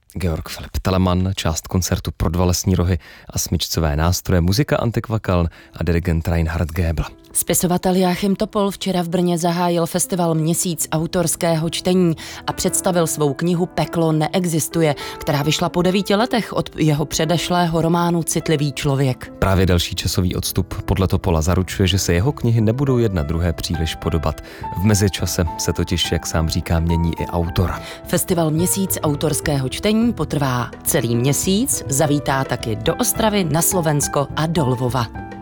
Georg Filip Telemann, část koncertu pro dva lesní rohy a smyčcové nástroje, muzika Antikva Kaln a dirigent Reinhard Goebel. Spisovatel Jáchym Topol včera v Brně zahájil festival Měsíc autorského čtení a představil svou knihu Peklo neexistuje, která vyšla po 9 letech od jeho předešlého románu Citlivý člověk. Právě další časový odstup podle Topola zaručuje, že se jeho knihy nebudou jedna druhé příliš podobat. V mezičase se totiž, jak sám říká, mění i autor. Festival Měsíc autorského čtení potrvá celý měsíc, zavítá taky do Ostravy, na Slovensko a do Lvova.